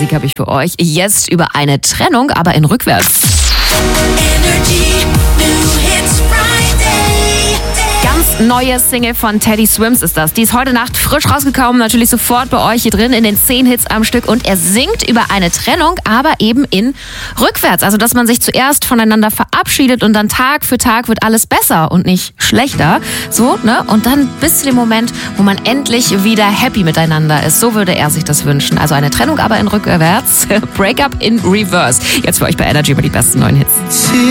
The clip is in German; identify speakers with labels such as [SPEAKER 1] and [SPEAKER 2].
[SPEAKER 1] Musik habe ich für euch. Jetzt über eine Trennung, aber in rückwärts.
[SPEAKER 2] Energy New Hits Friday.
[SPEAKER 1] Ganz neue Single von Teddy Swims ist das. Die ist heute Nacht frisch rausgekommen, natürlich sofort bei euch hier drin in den 10 Hits am Stück. Und er singt über eine Trennung, aber eben in rückwärts. Also, dass man sich zuerst voneinander verabschiedet und dann Tag für Tag wird alles besser und nicht schlechter. So, ne? Und dann bis zu dem Moment, wo man endlich wieder happy miteinander ist. So würde er sich das wünschen. Also eine Trennung, aber in rückwärts. Breakup in reverse. Jetzt für euch bei Energy über die besten neuen Hits.